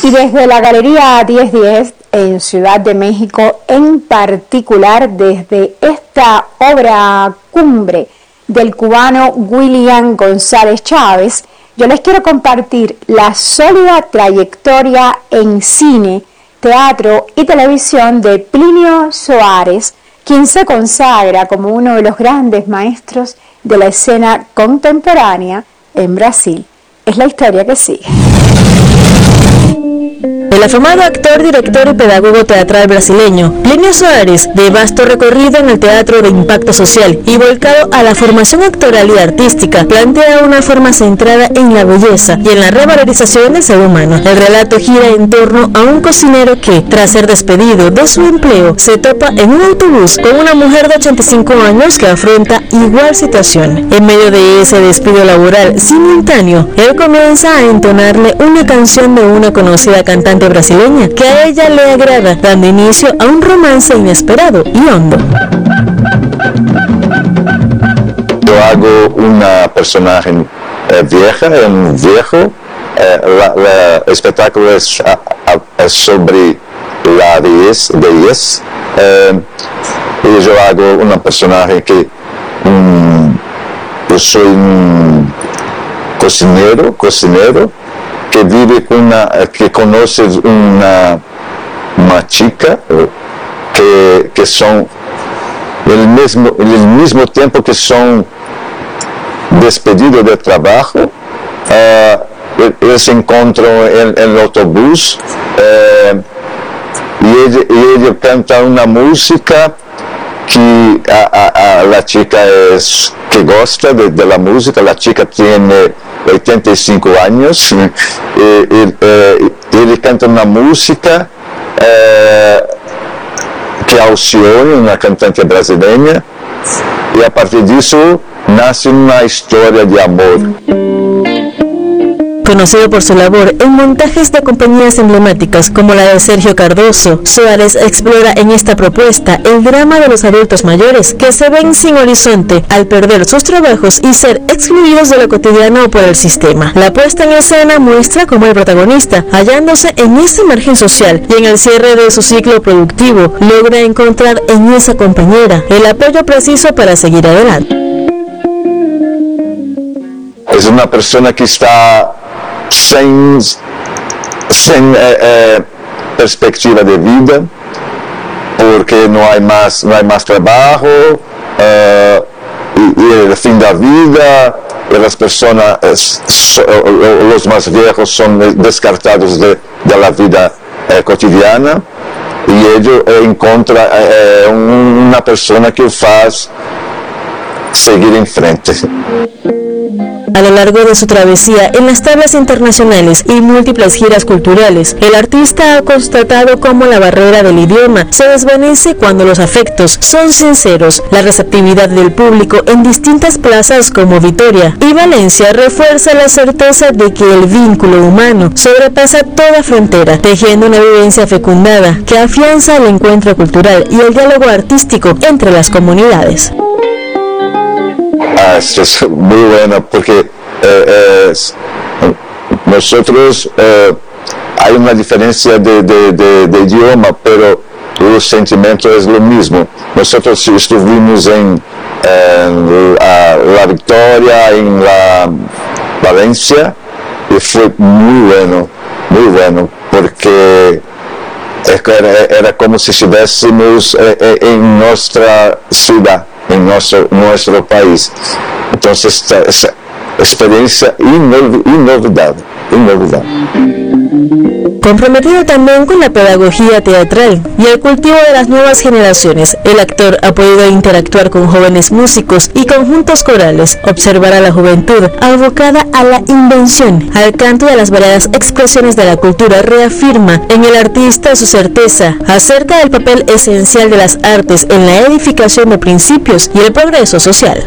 Y desde la Galería 1010 en Ciudad de México, en particular desde esta obra cumbre del cubano William González Chávez, yo les quiero compartir la sólida trayectoria en cine, teatro y televisión de Plinio Soares, quien se consagra como uno de los grandes maestros de la escena contemporánea en Brasil. Es la historia que sigue. El afamado actor, director y pedagogo teatral brasileño Plinio Soares, de vasto recorrido en el teatro de impacto social y volcado a la formación actoral y artística, plantea una forma centrada en la belleza y en la revalorización del ser humano. El relato gira en torno a un cocinero que, tras ser despedido de su empleo, se topa en un autobús con una mujer de 85 años que afronta igual situación. En medio de ese despido laboral simultáneo, él comienza a entonarle una canción de una conocida cantante brasileña que a ella le agrada, dando inicio a un romance inesperado y hondo. Yo hago una personaje vieja, un viejo. El espectáculo es sobre la vejez. Y yo hago una personaje que yo soy un cocinero que vive con que conoce una chica que son el mismo tiempo que son despedidos de trabajo. Ellos se encuentran en el autobús y ella canta una música que a la chica que gosta de la música. La chica tiene 85 años y él canta una música que Alcione, una cantante brasileña, y a partir de eso nace una historia de amor. Conocido por su labor en montajes de compañías emblemáticas como la de Sergio Cardoso, Soares explora en esta propuesta el drama de los adultos mayores que se ven sin horizonte al perder sus trabajos y ser excluidos de lo cotidiano por el sistema. La puesta en escena muestra cómo el protagonista, hallándose en este margen social y en el cierre de su ciclo productivo, logra encontrar en esa compañera el apoyo preciso para seguir adelante. Es una persona que está sin perspectiva de vida, porque no hay más trabajo, y el fin de la vida, y las personas, los más viejos son descartados de la vida cotidiana, y ellos encuentran una persona que hace seguir en frente. A lo largo de su travesía en las tablas internacionales y múltiples giras culturales, el artista ha constatado cómo la barrera del idioma se desvanece cuando los afectos son sinceros. La receptividad del público en distintas plazas como Vitoria y Valencia refuerza la certeza de que el vínculo humano sobrepasa toda frontera, tejiendo una vivencia fecundada que afianza el encuentro cultural y el diálogo artístico entre las comunidades. Esto es muy bueno porque nosotros hay una diferencia de idioma, pero el sentimiento es lo mismo. Nosotros estuvimos en la Victoria, en la Valencia, y fue muy bueno, porque era como si estuviésemos en nuestra ciudad, en nuestro país. Entonces, esa experiencia inolvidable. Comprometido también con la pedagogía teatral y el cultivo de las nuevas generaciones, el actor ha podido interactuar con jóvenes músicos y conjuntos corales, observar a la juventud abocada a la invención, al canto y a las variadas expresiones de la cultura. Reafirma en el artista su certeza acerca del papel esencial de las artes en la edificación de principios y el progreso social.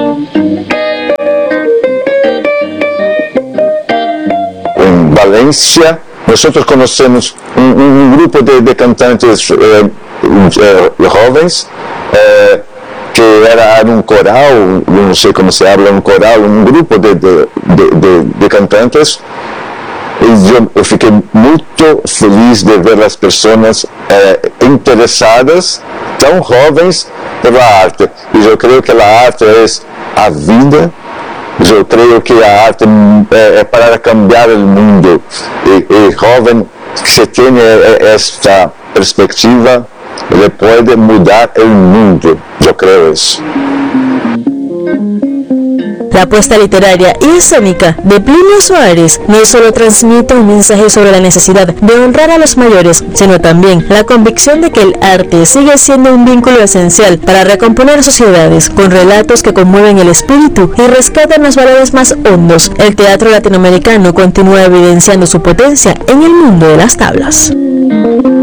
En Valencia, nosotros conocemos un grupo de cantantes jóvenes que era un coral, no sé cómo se habla, un coral, un grupo de cantantes, y eu fiquei muito feliz de ver as pessoas interessadas, tão jovens, pela arte. E eu creio que a arte é a vida. Eu creio que a arte é para cambiar o mundo. E jovem que tem esta perspectiva, ele pode mudar o mundo. Eu creio isso. La apuesta literaria y escénica de Plinio Soares no solo transmite un mensaje sobre la necesidad de honrar a los mayores, sino también la convicción de que el arte sigue siendo un vínculo esencial para recomponer sociedades, con relatos que conmueven el espíritu y rescatan los valores más hondos. El teatro latinoamericano continúa evidenciando su potencia en el mundo de las tablas.